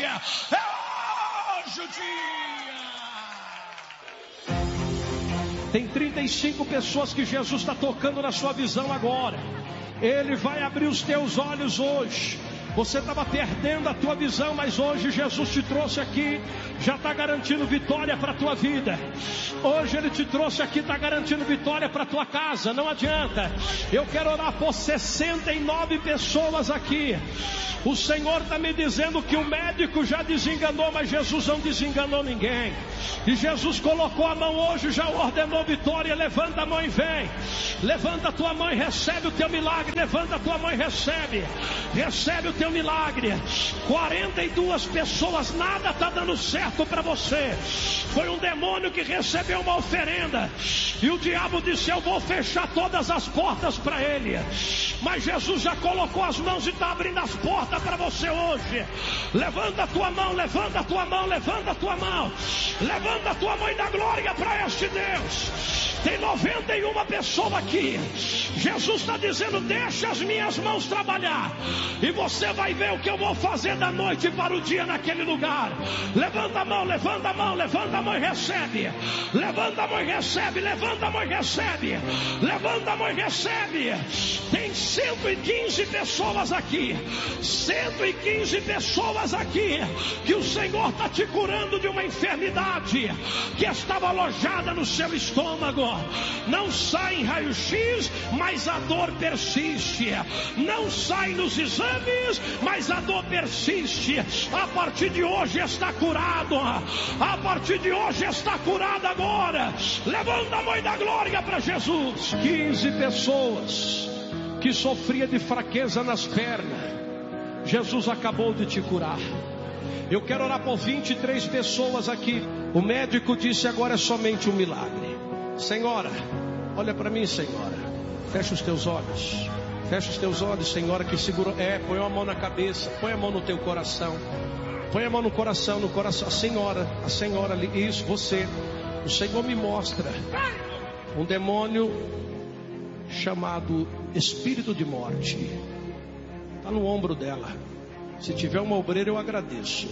É hoje o dia. Tem 35 pessoas que Jesus está tocando na sua visão agora. Ele vai abrir os teus olhos hoje. Você estava perdendo a tua visão, mas hoje Jesus te trouxe aqui, já está garantindo vitória para a tua vida. Hoje Ele te trouxe aqui, está garantindo vitória para a tua casa, não adianta. Eu quero orar por 69 pessoas aqui. O Senhor está me dizendo que o médico já desenganou, mas Jesus não desenganou ninguém. E Jesus colocou a mão hoje, já ordenou vitória. Levanta a mão e vem. Levanta a tua mão e recebe o teu milagre. Levanta a tua mão e recebe. Recebe o teu milagre. 42 pessoas, nada está dando certo para você. Foi um demônio que recebeu uma oferenda. E o diabo disse: eu vou fechar todas as portas para ele. Mas Jesus já colocou as mãos e está abrindo as portas para você hoje. Levanta a tua mão, levanta a tua mão, levanta a tua mão. Levanta a tua mão e dá glória para este Deus. Tem 91 pessoas aqui. Jesus está dizendo: deixa as minhas mãos trabalhar, e você vai ver o que eu vou fazer da noite para o dia naquele lugar. Levanta a mão, levanta a mão, levanta a mão e recebe. Levanta a mão e recebe, levanta a mão e recebe. Levanta a mão e recebe. Tem 115 pessoas aqui. 115 pessoas aqui que o Senhor está te curando de uma enfermidade que estava alojada no seu estômago. Não sai em raio-x, mas a dor persiste. Não sai nos exames, mas a dor persiste. A partir de hoje está curado. A partir de hoje está curado agora. Levanta a mão e dá glória para Jesus. 15 pessoas que sofria de fraqueza nas pernas. Jesus acabou de te curar. Eu quero orar por 23 pessoas aqui. O médico disse: agora é somente um milagre. Senhora, olha para mim, senhora. Fecha os teus olhos. Fecha os teus olhos, senhora, que segurou. Põe a mão na cabeça. Põe a mão no teu coração. Põe a mão no coração, no coração. A senhora ali. Isso, você. O Senhor me mostra um demônio chamado espírito de morte. Está no ombro dela. Se tiver uma obreira, eu agradeço.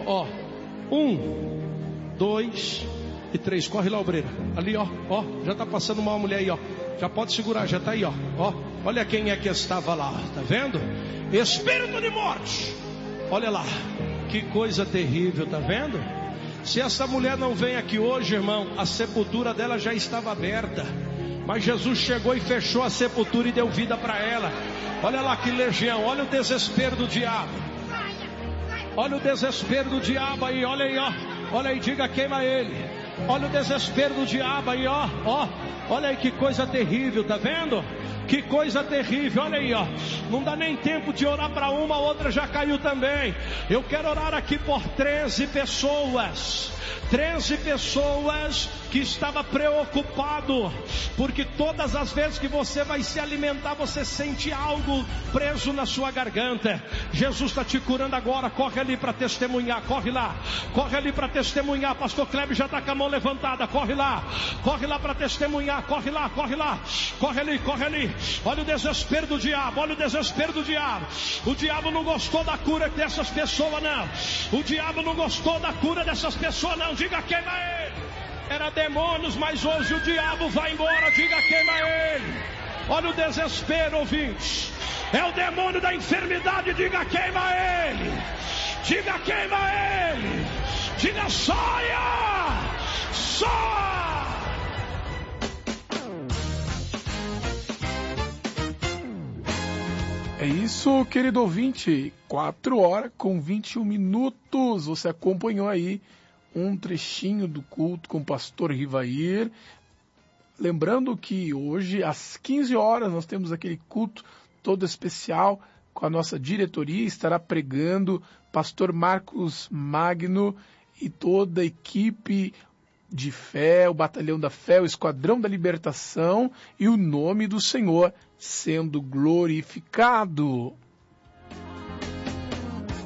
1, 2 e 3. Corre lá, obreira. Ali, já está passando uma mulher aí, já pode segurar, já está aí, olha quem é que estava lá, tá vendo? Espírito de morte. Olha lá, que coisa terrível, tá vendo? Se essa mulher não vem aqui hoje, irmão, a sepultura dela já estava aberta. Mas Jesus chegou e fechou a sepultura e deu vida para ela. Olha lá que legião, olha o desespero do diabo. Olha o desespero do diabo aí, olha aí, olha aí, diga: queima ele. Olha o desespero do diabo aí, olha aí que coisa terrível, tá vendo? Que coisa terrível, olha aí, não dá nem tempo de orar para uma, a outra já caiu também. Eu quero orar aqui por 13 pessoas. 13 pessoas que estavam preocupados, porque todas as vezes que você vai se alimentar, você sente algo preso na sua garganta. Jesus está te curando agora. Corre ali para testemunhar, corre lá ali para testemunhar. Pastor Kleber já está com a mão levantada, corre lá para testemunhar, corre ali. Olha o desespero do diabo, o diabo não gostou da cura dessas pessoas, não. O diabo não gostou da cura dessas pessoas, não. Diga: queima ele. Era demônios, mas hoje o diabo vai embora. Diga: queima ele. Olha o desespero, ouvintes. É o demônio da enfermidade. Diga: queima ele. Diga: queima ele. Diga: saia. É isso, querido ouvinte. 4h21. Você acompanhou aí um trechinho do culto com o pastor Rivair. Lembrando que hoje, às 15 horas, nós temos aquele culto todo especial com a nossa diretoria. Estará pregando pastor Marcos Magno e toda a equipe de fé, o Batalhão da Fé, o Esquadrão da Libertação, e o nome do Senhor sendo glorificado.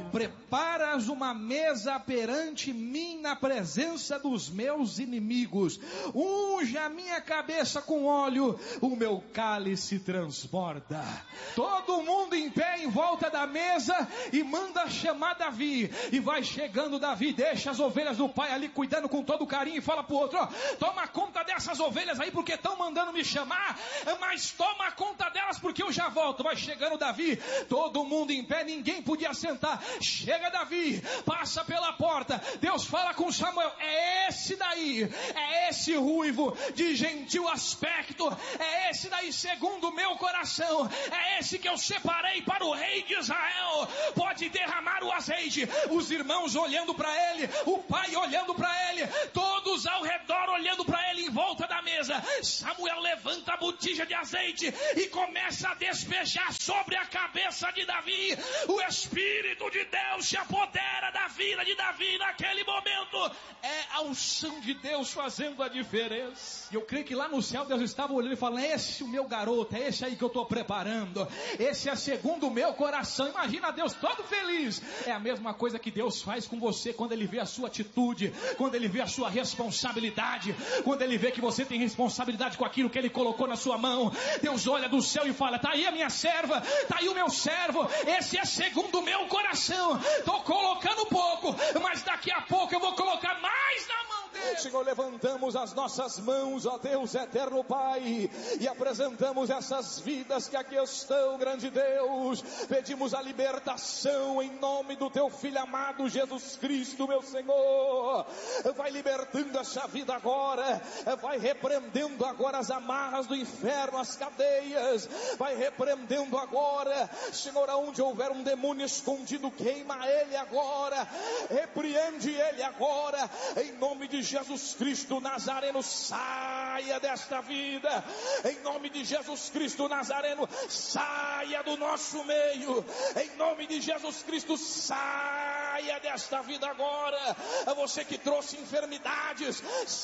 preparas uma mesa perante mim na presença dos meus inimigos. Unge a minha cabeça com óleo, o meu cálice transborda. Todo mundo em pé em volta da mesa e manda chamar Davi. E vai chegando Davi, deixa as ovelhas do pai ali cuidando com todo carinho e fala pro outro: ó, toma conta dessas ovelhas aí porque estão mandando me chamar, mas toma conta delas porque eu já volto. Vai chegando Davi, todo mundo em pé, ninguém podia sentar. Chega Davi, passa pela porta, Deus fala com Samuel: é esse daí, é esse ruivo de gentil aspecto, é esse daí segundo o meu coração, é esse que eu separei para o rei de Israel. Pode derramar o azeite. Os irmãos olhando para ele, o pai olhando para ele, todos ao redor olhando para ele em volta da mesa. Samuel levanta a botija de azeite e começa a despejar sobre a cabeça de Davi. O Espírito de Deus se apodera da vida de Davi naquele momento. É a unção de Deus fazendo a diferença. E eu creio que lá no céu Deus estava olhando e falando: esse é o meu garoto, é esse aí que eu estou preparando, esse é segundo o meu coração. Imagina Deus todo feliz. É a mesma coisa que Deus faz com você quando Ele vê a sua atitude, quando Ele vê a sua responsabilidade, quando Ele vê que você tem responsabilidade com aquilo que Ele colocou na sua mão. Deus olha do céu e fala: tá aí a minha serva, tá aí o meu servo, esse é segundo o meu coração. Estou colocando pouco, mas daqui a pouco eu vou colocar mais na mão dele. Senhor, levantamos as nossas mãos, ó Deus eterno Pai, e apresentamos essas vidas que aqui estão, grande Deus. Pedimos a libertação em nome do teu Filho amado Jesus Cristo, meu Senhor. Vai libertando essa vida agora, vai repreendendo agora as amarras do inferno, as cadeias, vai repreendendo agora, Senhor, aonde houver um demônio escondido, queima ele agora, repreende ele agora, em nome de Jesus Cristo Nazareno. Saia desta vida, em nome de Jesus Cristo Nazareno, saia do nosso meio, em nome de Jesus Cristo, saia desta vida agora. Você que trouxe enfermidades,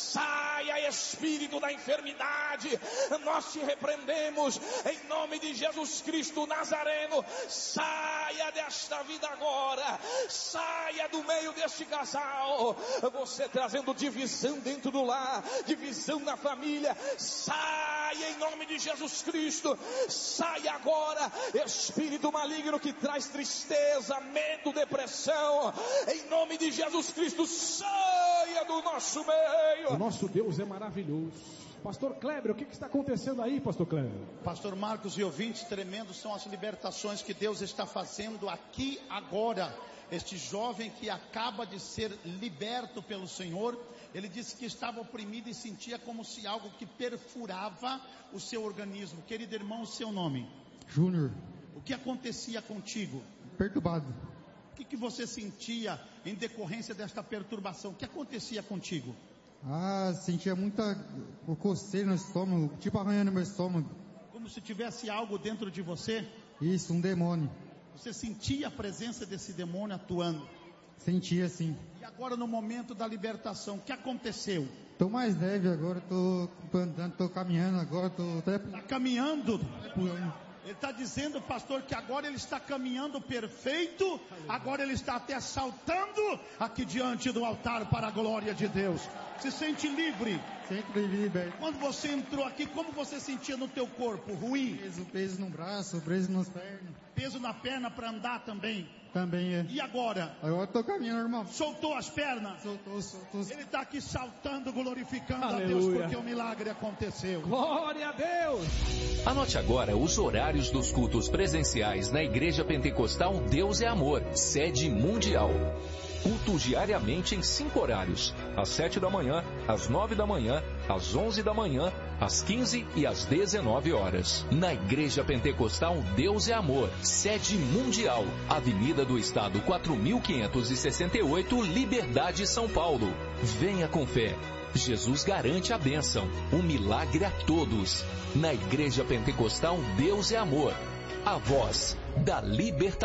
saia, espírito da enfermidade, nós te repreendemos em nome de Jesus Cristo Nazareno. Saia desta vida agora, saia do meio deste casal, você trazendo divisão dentro do lar, divisão na família, saia em nome de Jesus Cristo. Saia agora, espírito maligno que traz tristeza, medo, depressão, em nome de Jesus Cristo, saia do nosso meio. O nosso Deus é maravilhoso. Pastor Kleber, o que está acontecendo aí, Pastor Kleber? Pastor Marcos e ouvintes, tremendos são as libertações que Deus está fazendo aqui agora. Este jovem que acaba de ser liberto pelo Senhor, ele disse que estava oprimido e sentia como se algo que perfurava o seu organismo. Querido irmão, o seu nome? Júnior. O que acontecia contigo? Perturbado. O que você sentia em decorrência desta perturbação? O que acontecia contigo? Sentia muita coceira no estômago, tipo arranhando meu estômago. Como se tivesse algo dentro de você? Isso, um demônio. Você sentia a presença desse demônio atuando? Sentia, sim. E agora no momento da libertação, o que aconteceu? Estou mais leve agora, estou andando, estou caminhando agora, estou até... Está caminhando? Ele está dizendo, pastor, que agora ele está caminhando perfeito, agora ele está até saltando aqui diante do altar para a glória de Deus. Se sente livre? Sempre livre. Quando você entrou aqui, como você sentia no teu corpo? Ruim? Peso no braço, peso nas pernas. Peso na perna para andar também? Também é. E agora? Agora estou caminhando normal. Soltou as pernas? Soltou. Ele está aqui saltando, glorificando Aleluia. a Deus, porque o milagre aconteceu. Glória a Deus! Anote agora os horários dos cultos presenciais na Igreja Pentecostal Deus é Amor, sede mundial. Cultos diariamente em 5 horários: às 7 da manhã, às 9 da manhã, às 11 da manhã, às 15 e às 19 horas. Na Igreja Pentecostal Deus é Amor, sede mundial, Avenida do Estado 4568, Liberdade, São Paulo. Venha com fé. Jesus garante a bênção, o milagre a todos. Na Igreja Pentecostal Deus é Amor, a voz da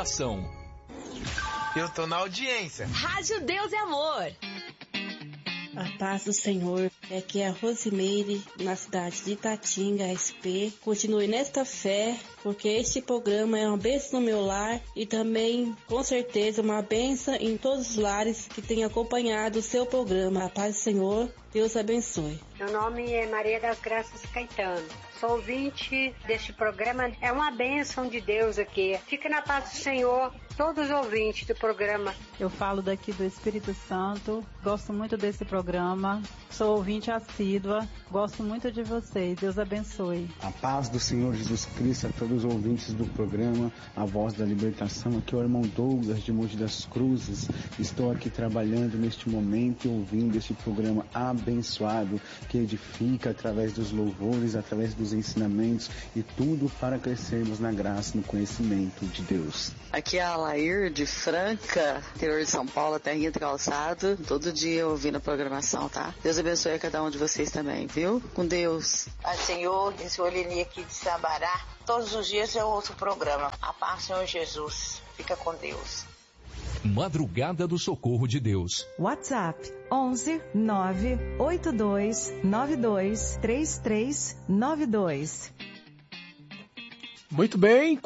libertação. Eu tô na audiência. Rádio Deus é Amor. A paz do Senhor, aqui é a Rosimeire, na cidade de Itatinga, SP. Continue nesta fé, porque este programa é uma bênção no meu lar e também, com certeza, uma bênção em todos os lares que têm acompanhado o seu programa. A paz do Senhor, Deus abençoe. Meu nome é Maria das Graças Caetano. Sou ouvinte deste programa. É uma bênção de Deus aqui. Fique na paz do Senhor, todos os ouvintes do programa. Eu falo daqui do Espírito Santo. Gosto muito desse programa. Sou ouvinte assídua. Gosto muito de vocês. Deus abençoe. A paz do Senhor Jesus Cristo a todos os ouvintes do programa A Voz da Libertação. Aqui é o irmão Douglas de Mogi das Cruzes. Estou aqui trabalhando neste momento e ouvindo este programa abençoado que edifica através dos louvores, através dos ensinamentos e tudo para crescermos na graça e no conhecimento de Deus. Aqui é a Lair de Franca, interior de São Paulo, terrinha de calçado. Todo dia ouvindo a programação, tá? Deus abençoe a cada um de vocês também, viu? Com Deus. Pai Senhor, esse Olini aqui de Sabará. Todos os dias eu ouço o programa. A paz, Senhor Jesus. Fica com Deus. Madrugada do Socorro de Deus. WhatsApp 11 982 92 3392. Muito bem,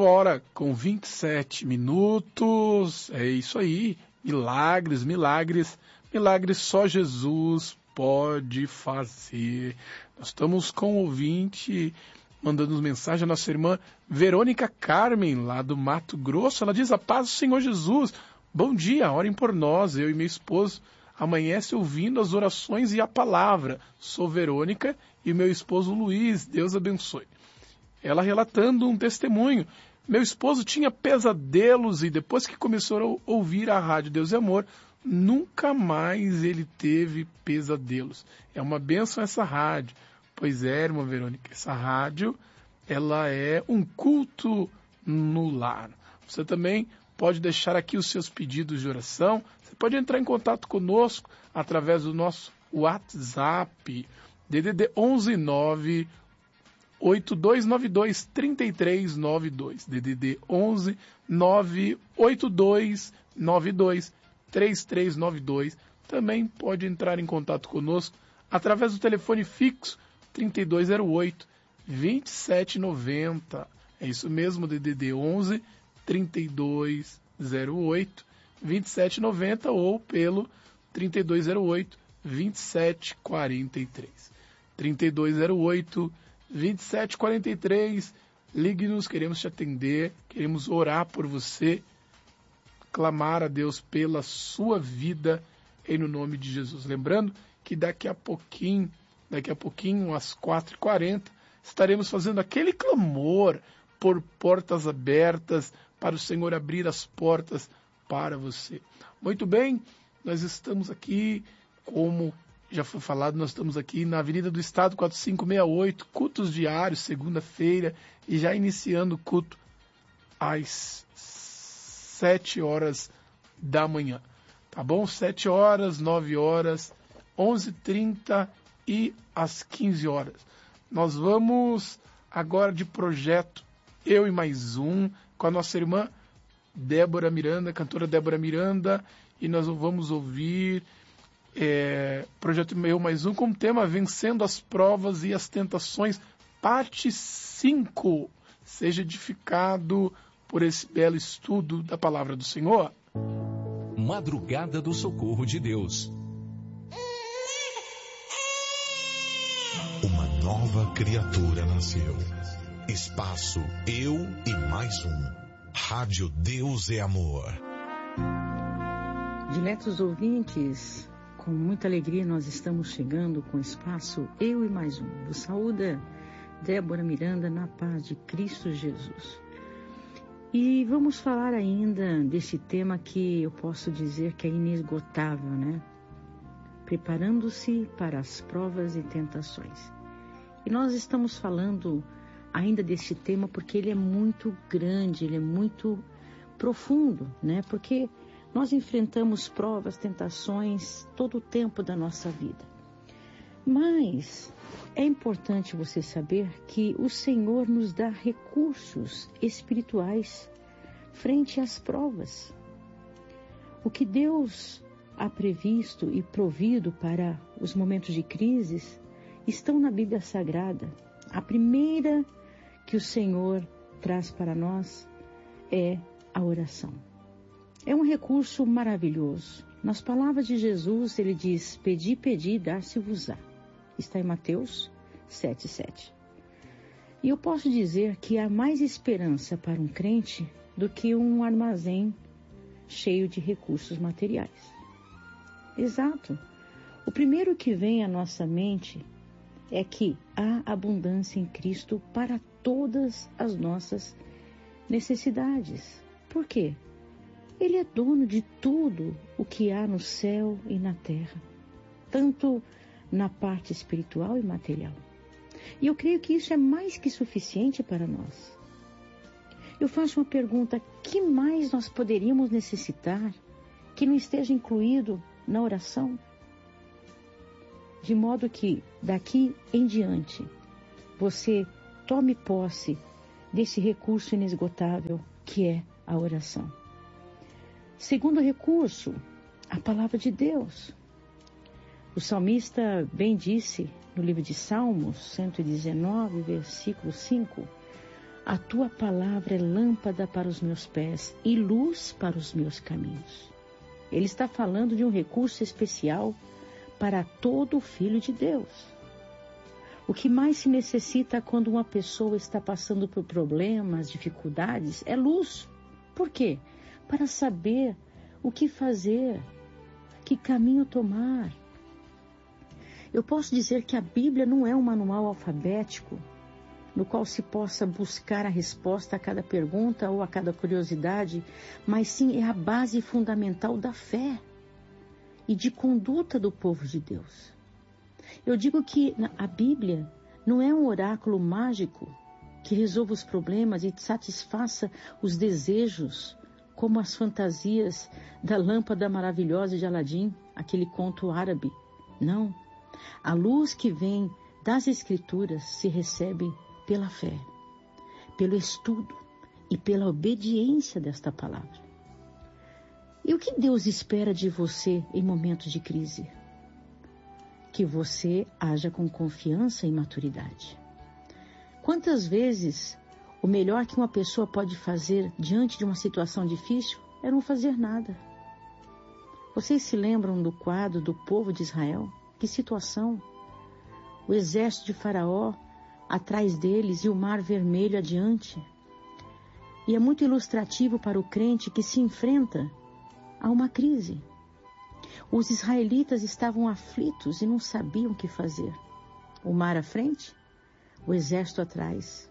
4h27. É isso aí. Milagres, milagres, milagres só Jesus pode fazer. Nós estamos com um ouvinte mandando mensagem, a nossa irmã Verônica Carmen, lá do Mato Grosso. Ela diz: a paz do Senhor Jesus. Bom dia, orem por nós. Eu e meu esposo amanhece ouvindo as orações e a palavra. Sou Verônica e meu esposo Luiz. Deus abençoe. Ela relatando um testemunho. Meu esposo tinha pesadelos e depois que começou a ouvir a rádio Deus e Amor, nunca mais ele teve pesadelos. É uma bênção essa rádio. Pois é, irmã Verônica, essa rádio, ela é um culto no lar. Você também pode deixar aqui os seus pedidos de oração. Você pode entrar em contato conosco através do nosso WhatsApp, DDD 119 8292 3392, DDD 11 98292 3392. Também pode entrar em contato conosco através do telefone fixo 3208 2790. É isso mesmo, DDD 11 3208 2790 ou pelo 3208 2743. 3208 2743. Ligue-nos, queremos te atender, queremos orar por você, clamar a Deus pela sua vida em no nome de Jesus. Lembrando que daqui a pouquinho, às 4h40, estaremos fazendo aquele clamor por portas abertas, para o Senhor abrir as portas para você. Muito bem, nós estamos aqui, como já foi falado, nós estamos aqui na Avenida do Estado 4568, cultos diários, segunda-feira, e já iniciando o culto às 7h da manhã. Tá bom? 7h, 9h, 11h30 e às 15h. Nós vamos agora de projeto Eu e Mais Um, com a nossa irmã Débora Miranda, cantora Débora Miranda, e nós vamos ouvir projeto Eu Mais Um com o tema Vencendo as Provas e as Tentações, parte 5. Seja edificado por esse belo estudo da Palavra do Senhor. Madrugada do Socorro de Deus. Uma nova criatura nasceu. Espaço Eu e Mais Um. Rádio Deus é Amor. Diletos ouvintes, com muita alegria nós estamos chegando com o espaço Eu e Mais Um. Vos saúda Débora Miranda na paz de Cristo Jesus. E vamos falar ainda desse tema que eu posso dizer que é inesgotável, né? Preparando-se para as provas e tentações. E nós estamos falando ainda desse tema porque ele é muito grande, ele é muito profundo, né? Porque nós enfrentamos provas, tentações todo o tempo da nossa vida. Mas é importante você saber que o Senhor nos dá recursos espirituais frente às provas. O que Deus há previsto e provido para os momentos de crises estão na Bíblia Sagrada. A primeira que o Senhor traz para nós é a oração. É um recurso maravilhoso. Nas palavras de Jesus, ele diz: pedi, pedi, dar-se-vos-á. Está em Mateus 7:7. E eu posso dizer que há mais esperança para um crente do que um armazém cheio de recursos materiais. Exato. O primeiro que vem à nossa mente é que há abundância em Cristo para todas as nossas necessidades. Por quê? Ele é dono de tudo o que há no céu e na terra, tanto na parte espiritual e material. E eu creio que isso é mais que suficiente para nós. Eu faço uma pergunta: que mais nós poderíamos necessitar que não esteja incluído na oração? De modo que, daqui em diante, você tome posse desse recurso inesgotável que é a oração. Segundo recurso, a palavra de Deus. O salmista bem disse no livro de Salmos 119, versículo 5: a tua palavra é lâmpada para os meus pés e luz para os meus caminhos. Ele está falando de um recurso especial para todo filho de Deus. O que mais se necessita quando uma pessoa está passando por problemas, dificuldades, é luz. Por quê? Para saber o que fazer, que caminho tomar. Eu posso dizer que a Bíblia não é um manual alfabético no qual se possa buscar a resposta a cada pergunta ou a cada curiosidade, mas sim é a base fundamental da fé e de conduta do povo de Deus. Eu digo que a Bíblia não é um oráculo mágico que resolva os problemas e satisfaça os desejos, como as fantasias da lâmpada maravilhosa de Aladim, aquele conto árabe. Não. A luz que vem das Escrituras se recebe pela fé, pelo estudo e pela obediência desta palavra. E o que Deus espera de você em momentos de crise? Que você haja com confiança e maturidade. Quantas vezes o melhor que uma pessoa pode fazer diante de uma situação difícil é não fazer nada? Vocês se lembram do quadro do povo de Israel? Que situação! O exército de Faraó atrás deles e o mar vermelho adiante. E é muito ilustrativo para o crente que se enfrenta a uma crise. Os israelitas estavam aflitos e não sabiam o que fazer. O mar à frente, o exército atrás.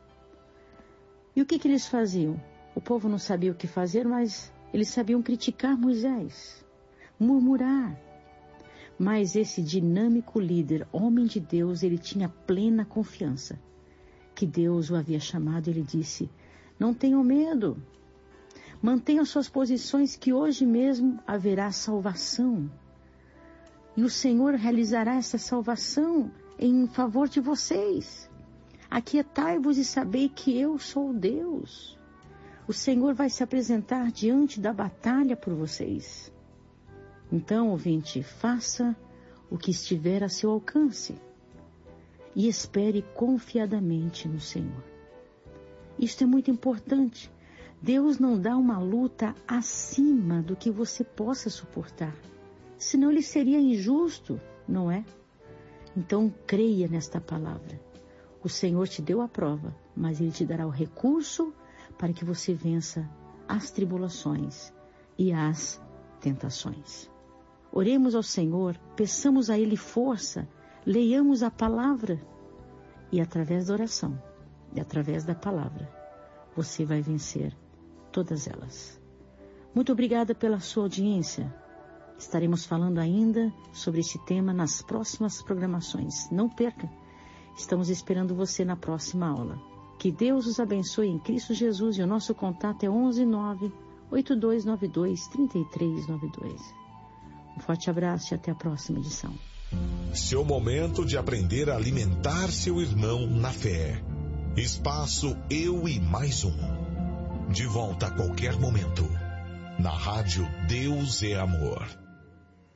E o que eles faziam? O povo não sabia o que fazer, mas eles sabiam criticar Moisés, murmurar. Mas esse dinâmico líder, homem de Deus, ele tinha plena confiança que Deus o havia chamado. Ele disse: não tenham medo, mantenham suas posições que hoje mesmo haverá salvação. E o Senhor realizará essa salvação em favor de vocês. Aquietai-vos e sabei que eu sou Deus. O Senhor vai se apresentar diante da batalha por vocês. Então, ouvinte, faça o que estiver a seu alcance e espere confiadamente no Senhor. Isto é muito importante. Deus não dá uma luta acima do que você possa suportar. Senão ele seria injusto, não é? Então, creia nesta palavra. O Senhor te deu a prova, mas ele te dará o recurso para que você vença as tribulações e as tentações. Oremos ao Senhor, peçamos a Ele força, leiamos a palavra e através da oração e através da palavra você vai vencer todas elas. Muito obrigada pela sua audiência. Estaremos falando ainda sobre esse tema nas próximas programações. Não perca, estamos esperando você na próxima aula. Que Deus os abençoe em Cristo Jesus e o nosso contato é 119-8292-3392. Um forte abraço e até a próxima edição. Seu momento de aprender a alimentar seu irmão na fé. Espaço Eu e Mais Um. De volta a qualquer momento. Na rádio Deus é Amor.